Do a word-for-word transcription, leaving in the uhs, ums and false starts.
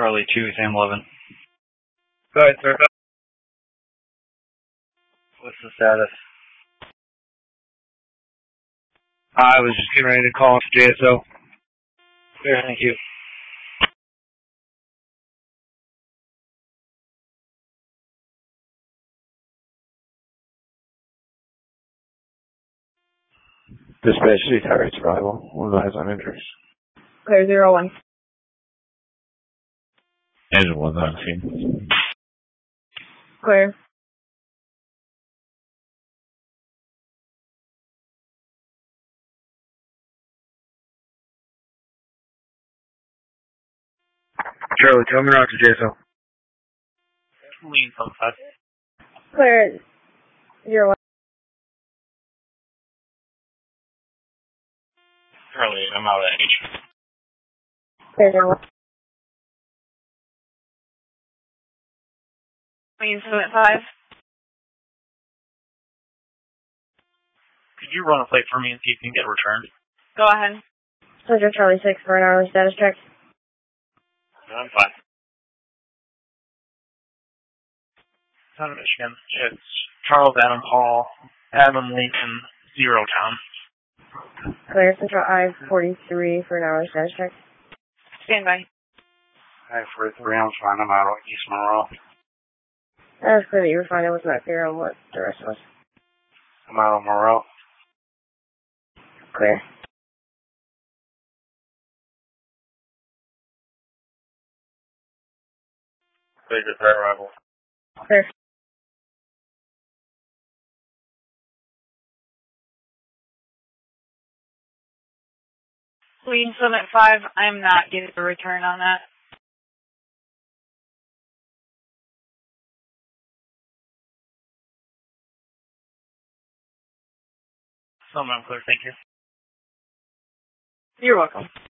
Charlie two, Sam eleven. Go ahead, sir. What's the status? I was just getting ready to call off J S O. Clear, thank you. Dispatch City Tower survival. One of the has on injuries. Clear zero one. Engine one's on scene. Clear. Charlie, tell me around to J S O. Lean some five. Clear zero one. Charlie, I'm out at H. Clear zero one. Lean seven five. Could you run a plate for me and see if you can get returned? Go ahead. Soldier Charlie six for an hour status check. No, I'm fine. Town of Michigan. It's Charles Adam Hall, Adam Lincoln, Zero Town. Clear Central I forty-three for an hour status check. Stand by. I forty-three, I'm fine. I'm out at East Monroe. That was clear that you were fine. I was not clear on what the rest was. I'm out on Monroe. Clear. Clear to threat arrival. Clear. Lean seven five. I'm not getting a return on that. Some I'm clear, thank you. You're welcome.